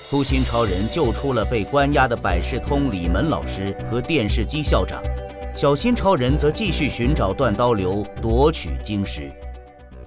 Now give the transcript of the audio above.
粗心超人救出了被关押的百事通李门老师和电视机校长，小新超人则继续寻找断刀流夺取晶石。